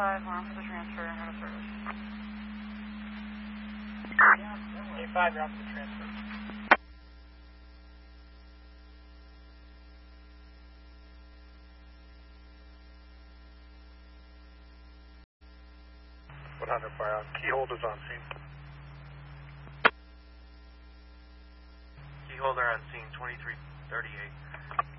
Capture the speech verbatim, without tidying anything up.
five, we're on for the transfer, out of service. A five, you're on for the transfer. one hundred fire out. Key holders on scene. Key holder on scene, twenty-three thirty-eight.